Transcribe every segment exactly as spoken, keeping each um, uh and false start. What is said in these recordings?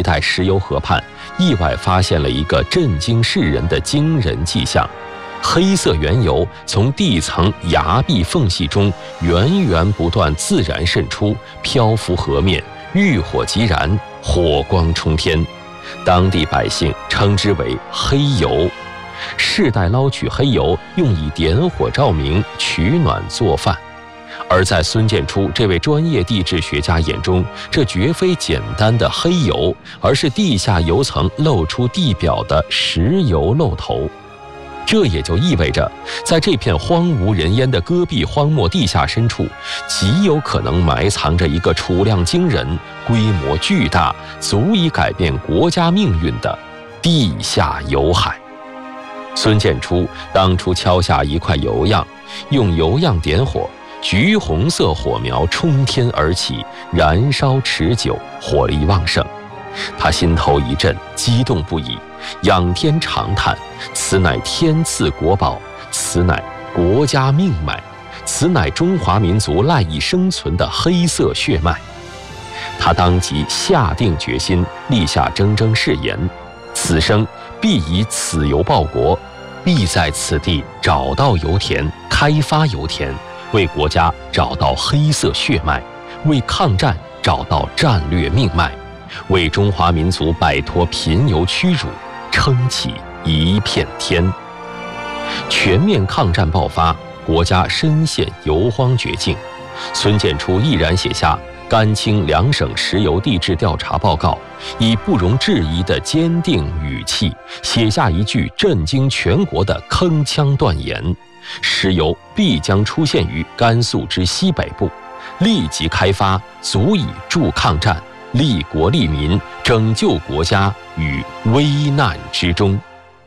代石油河畔，意外发现了一个震惊世人的惊人迹象：黑色原油从地层崖壁缝隙中源源不断自然渗出，漂浮河面，遇火即燃，火光冲天。当地百姓称之为黑油。世代捞取黑油，用以点火照明、取暖做饭。而在孙建初这位专业地质学家眼中，这绝非简单的黑油，而是地下油层露出地表的石油漏头。这也就意味着，在这片荒无人烟的戈壁荒漠地下深处，极有可能埋藏着一个储量惊人、规模巨大、足以改变国家命运的地下油海。孙建初当初敲下一块油样，用油样点火，橘红色火苗冲天而起，燃烧持久，火力旺盛。他心头一震，激动不已，仰天长叹：此乃天赐国宝，此乃国家命脉，此乃中华民族赖以生存的黑色血脉。他当即下定决心，立下铮铮誓言：此生必以此油报国，必在此地找到油田，开发油田，为国家找到黑色血脉，为抗战找到战略命脉，为中华民族摆脱贫油屈辱撑起一片天。全面抗战爆发，国家深陷油荒绝境，孙建初毅然写下甘青两省石油地质调查报告，以不容置疑的坚定语气写下一句震惊全国的铿锵断言：石油必将出现于甘肃之西北部，立即开发，足以助抗战，利国利民，拯救国家于危难之中。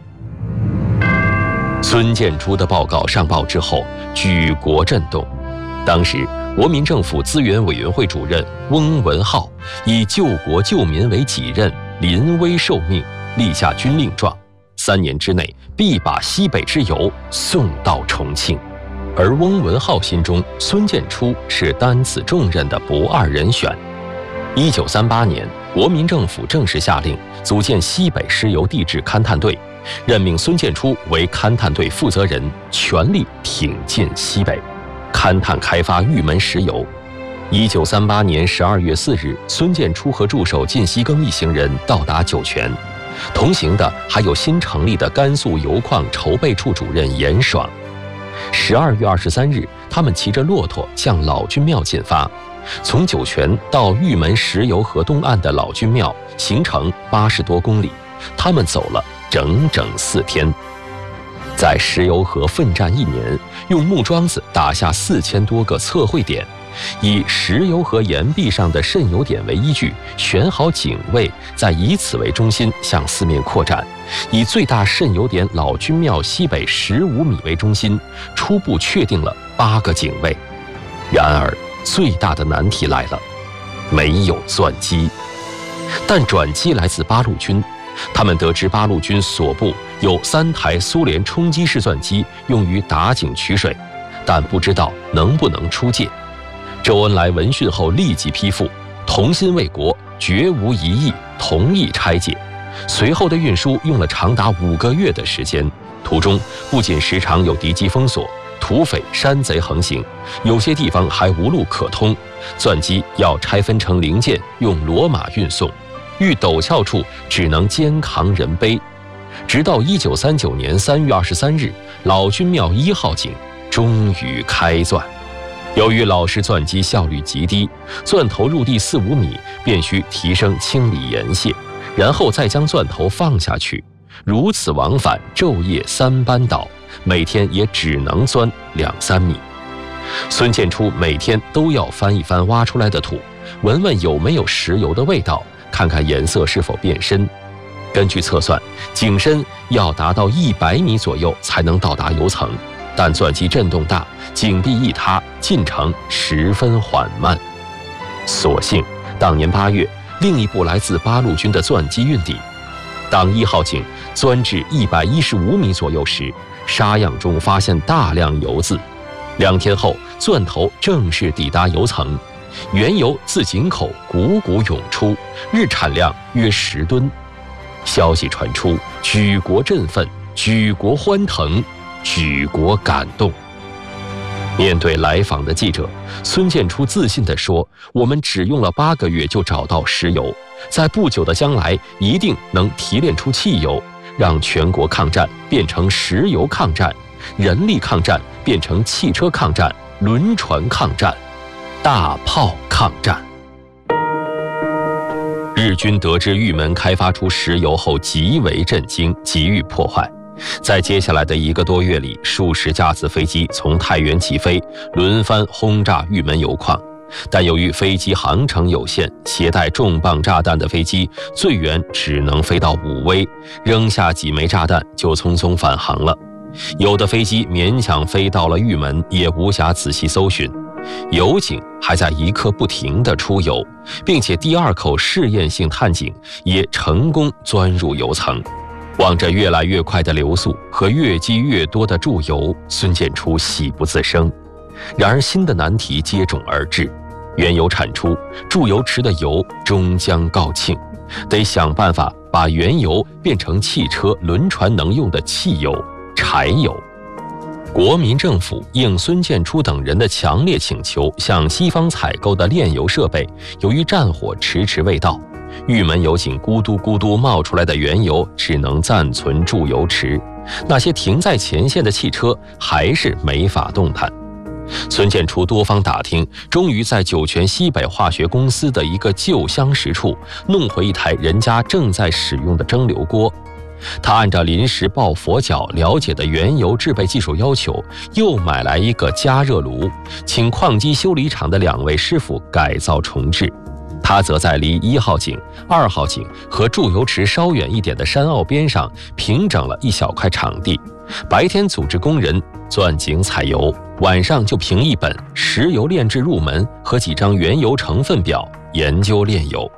孙建初的报告上报之后，举国震动。当时国民政府资源委员会主任翁文灏以救国救民为己任，临危受命，立下军令状，三年之内必把西北之油送到重庆。而翁文灏心中，孙建初是担此重任的不二人选。一九三八年，国民政府正式下令组建西北石油地质勘探队，任命孙建初为勘探队负责人，全力挺进西北，勘探开发玉门石油。一九三八年十二月四日，孙建初和助手靳锡庚一行人到达酒泉，同行的还有新成立的甘肃油矿筹备处主任严爽。十二月二十三日，他们骑着骆驼向老君庙进发。从酒泉到玉门石油河东岸的老君庙，行程八十多公里，他们走了整整四天。在石油河奋战一年，用木桩子打下四千多个测绘点，以石油河岩壁上的渗油点为依据，选好警卫，再以此为中心向四面扩展，以最大渗油点老君庙西北十五米为中心，初步确定了八个警卫。然而最大的难题来了，没有钻机。但转机来自八路军，他们得知八路军所部有三台苏联冲击式钻机用于打井取水，但不知道能不能出借。周恩来闻讯后立即批复，同心为国，绝无疑义，同意拆解。随后的运输用了长达五个月的时间，途中不仅时常有敌机封锁，土匪山贼横行，有些地方还无路可通，钻机要拆分成零件用骡马运送，遇陡峭处只能肩扛人背。直到一九三九年三月二十三日，老君庙一号井终于开钻。由于老式钻机效率极低，钻头入地四五米便需提升清理岩屑，然后再将钻头放下去，如此往返，昼夜三班倒，每天也只能钻两三米。孙建初每天都要翻一翻挖出来的土，闻闻有没有石油的味道，看看颜色是否变深。根据测算，井深要达到一百米左右才能到达油层，但钻机震动大，井壁一塌，进程十分缓慢。所幸当年八月，另一部来自八路军的钻机运抵。当一号井钻至一百一十五米左右时，沙样中发现大量油渍。两天后，钻头正式抵达油层， 原油自井口汩汩涌出，日产量约十吨。消息传出，举国振奋，举国欢腾，举国感动。面对来访的记者，孙建初自信地说：“我们只用了八个月就找到石油，在不久的将来一定能提炼出汽油，让全国抗战变成石油抗战，人力抗战变成汽车抗战、轮船抗战、大炮抗战。”日军得知玉门开发出石油后极为震惊，急于破坏。在接下来的一个多月里，数十架次飞机从太原起飞，轮番轰炸玉门油矿。但由于飞机航程有限，携带重磅炸弹的飞机最远只能飞到武威，扔下几枚炸弹就匆匆返航了。有的飞机勉强飞到了玉门，也无暇仔细搜寻。油井还在一刻不停地出油，并且第二口试验性探井也成功钻入油层。望着越来越快的流速和越积越多的注油，孙建初喜不自胜。然而新的难题接踵而至，原油产出，注油池的油终将告罄，得想办法把原油变成汽车、轮船能用的汽油、柴油。国民政府应孙建初等人的强烈请求，向西方采购的炼油设备，由于战火迟迟未到，玉门油井咕嘟咕嘟冒出来的原油只能暂存注油池，那些停在前线的汽车还是没法动弹。孙建初多方打听，终于在酒泉西北化学公司的一个旧相识处弄回一台人家正在使用的蒸馏锅。他按照临时抱佛脚了解的原油制备技术要求，又买来一个加热炉，请矿机修理厂的两位师傅改造重置。他则在离一号井、二号井和注油池稍远一点的山坳边上平整了一小块场地，白天组织工人钻井采油，晚上就凭一本《石油炼制入门》和几张原油成分表研究炼油。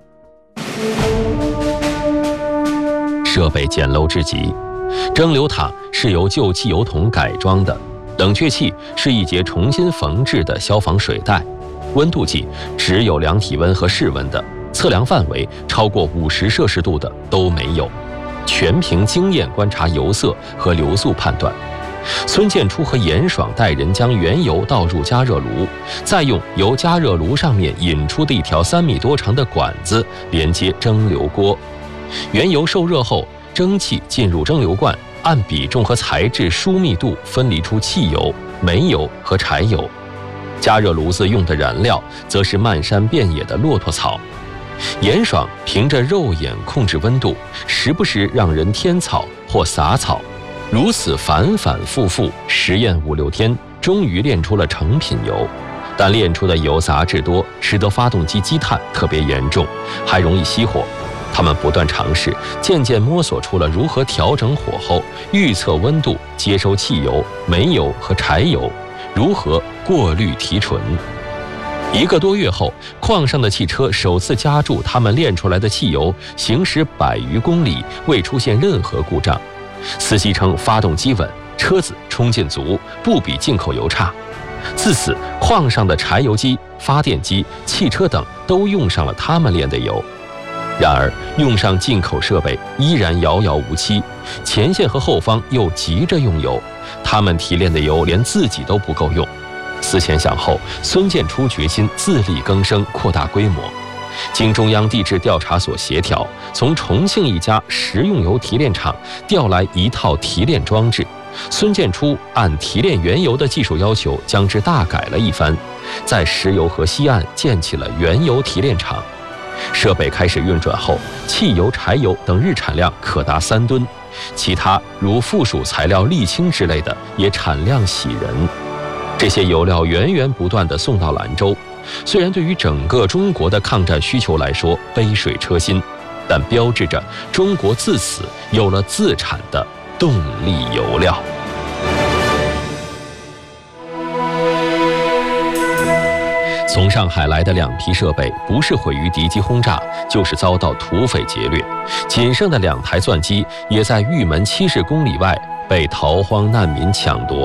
设备简陋至极，蒸馏塔是由旧汽油桶改装的，冷却器是一节重新缝制的消防水带，温度计只有量体温和室温的，测量范围超过五十摄氏度的都没有，全凭经验观察油色和流速判断。孙建初和严爽带人将原油倒入加热炉，再用由加热炉上面引出的一条三米多长的管子连接蒸馏锅。原油受热后，蒸汽进入蒸馏罐，按比重和材质疏密度分离出汽油、煤油和柴油。加热炉子用的燃料则是漫山遍野的骆驼草。严爽凭着肉眼控制温度，时不时让人添草或撒草，如此反反复复实验五六天，终于炼出了成品油。但炼出的油杂质多，使得发动机积碳特别严重，还容易熄火。他们不断尝试，渐渐摸索出了如何调整火候、预测温度、接收汽油、煤油和柴油，如何过滤提纯。一个多月后，矿上的汽车首次加注他们炼出来的汽油，行驶百余公里未出现任何故障。司机称发动机稳，车子冲劲足，不比进口油差。自此，矿上的柴油机、发电机、汽车等都用上了他们炼的油。然而，用上进口设备依然遥遥无期，前线和后方又急着用油，他们提炼的油连自己都不够用。思前想后，孙建初决心自力更生，扩大规模。经中央地质调查所协调，从重庆一家食用油提炼厂调来一套提炼装置。孙建初按提炼原油的技术要求，将之大改了一番，在石油河西岸建起了原油提炼厂。设备开始运转后，汽油、柴油等日产量可达三吨，其他如附属材料沥青之类的也产量喜人。这些油料源源不断地送到兰州，虽然对于整个中国的抗战需求来说杯水车薪，但标志着中国自此有了自产的动力油料。从上海来的两批设备，不是毁于敌机轰炸，就是遭到土匪劫掠。仅剩的两台钻机，也在玉门七十公里外被逃荒难民抢夺。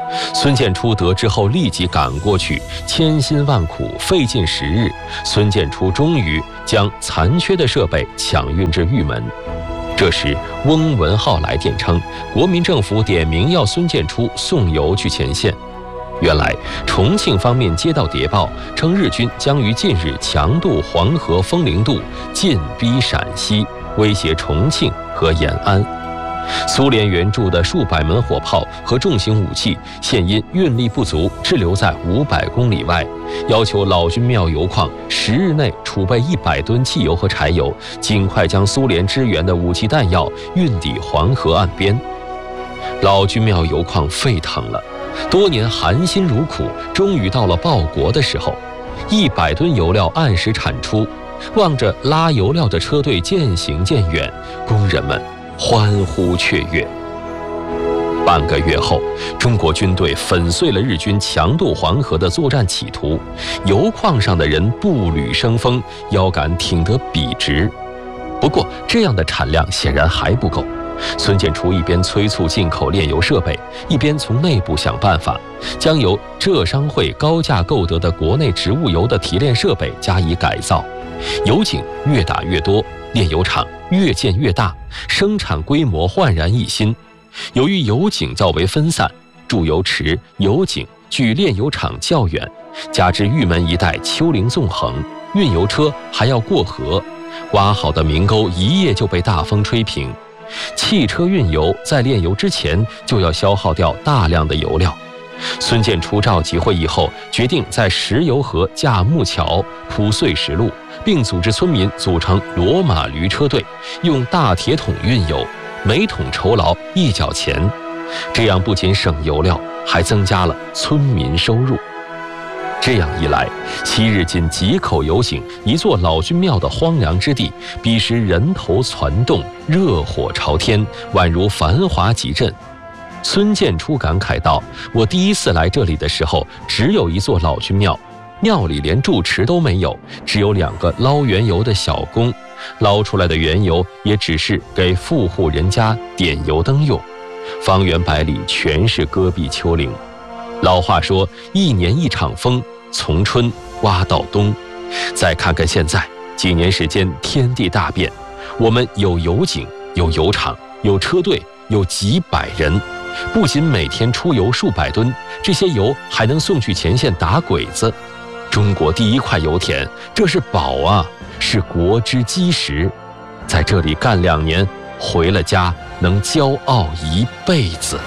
孙建初得知后立即赶过去，千辛万苦，费尽时日，孙建初终于将残缺的设备抢运至玉门。这时翁文浩来电称，国民政府点名要孙建初送油去前线。原来重庆方面接到谍报，称日军将于近日强渡黄河丰陵渡，进逼陕西，威胁重庆和延安。苏联援助的数百门火炮和重型武器现因运力不足滞留在五百公里外，要求老君庙油矿十日内储备一百吨汽油和柴油，尽快将苏联支援的武器弹药运抵黄河岸边。老君庙油矿沸腾了，多年含辛茹苦终于到了报国的时候，一百吨油料按时产出，望着拉油料的车队渐行渐远，工人们欢呼雀跃。半个月后，中国军队粉碎了日军强渡黄河的作战企图，油矿上的人步履生风，腰杆挺得笔直。不过，这样的产量显然还不够。孙建初一边催促进口炼油设备，一边从内部想办法，将由浙商会高价购得的国内植物油的提炼设备加以改造，油井越打越多，炼油厂越建越大，生产规模焕然一新。由于油井较为分散，注油池、油井距炼油厂较远，加之玉门一带丘陵纵横，运油车还要过河，挖好的明沟一夜就被大风吹平。汽车运油在炼油之前就要消耗掉大量的油料。孙建初召集会议后，决定在石油河架木桥铺碎石路，并组织村民组成骡马驴车队，用大铁桶运油，每桶酬劳一角钱。这样不仅省油料，还增加了村民收入。这样一来，昔日仅几口油井、一座老君庙的荒凉之地，彼时人头攒动，热火朝天，宛如繁华集镇。孙建初感慨道：“我第一次来这里的时候，只有一座老君庙，庙里连住持都没有，只有两个捞原油的小工，捞出来的原油也只是给富户人家点油灯用，方圆百里全是戈壁丘陵。老话说，一年一场风，从春挖到冬。再看看现在，几年时间天地大变，我们有油井，有油厂，有车队，有几百人。不仅每天出油数百吨，这些油还能送去前线打鬼子。中国第一块油田，这是宝啊，是国之基石。在这里干两年，回了家能骄傲一辈子。”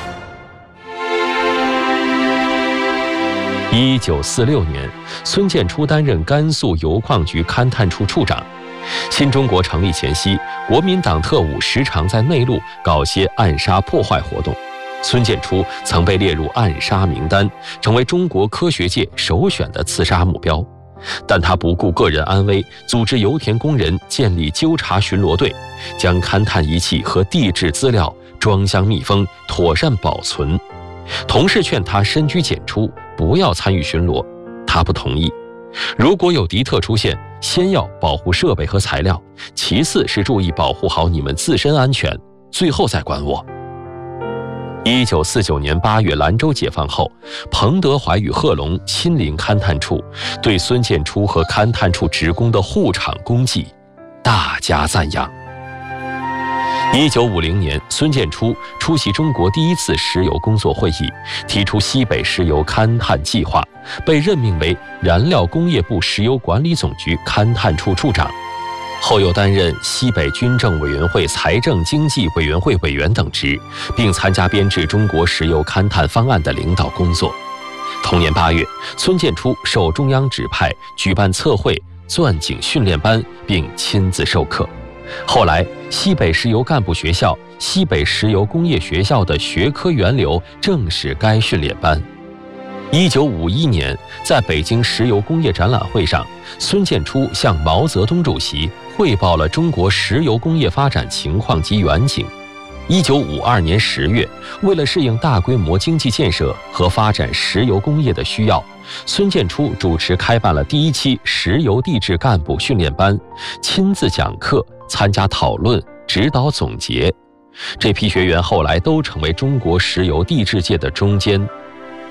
一九四六年，孙建初担任甘肃油矿局勘探处处长。新中国成立前夕，国民党特务时常在内陆搞些暗杀破坏活动。孙建初曾被列入暗杀名单，成为中国科学界首选的刺杀目标。但他不顾个人安危，组织油田工人建立纠察巡逻队，将勘探仪器和地质资料装箱密封，妥善保存。同事劝他深居简出，不要参与巡逻，他不同意。如果有敌特出现，先要保护设备和材料，其次是注意保护好你们自身安全，最后再管我。一九四九年八月，兰州解放后，彭德怀与贺龙亲临勘探处，对孙建初和勘探处职工的护场功绩大加赞扬。一九五零年，孙建初出席中国第一次石油工作会议，提出西北石油勘探计划，被任命为燃料工业部石油管理总局勘探处处长，后又担任西北军政委员会财政经济委员会委员等职，并参加编制中国石油勘探方案的领导工作。同年八月，孙建初受中央指派举办测绘、钻井训练班，并亲自授课。后来，西北石油干部学校、西北石油工业学校的学科源流正是该训练班。一九五一年，在北京石油工业展览会上，孙建初向毛泽东主席汇报了中国石油工业发展情况及远景。一九五二年十月，为了适应大规模经济建设和发展石油工业的需要，孙建初主持开办了第一期石油地质干部训练班，亲自讲课，参加讨论、指导总结。这批学员后来都成为中国石油地质界的中坚。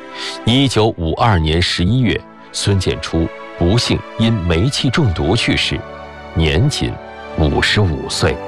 一九五二年十一月，孙建初不幸因煤气中毒去世，年仅五十五岁。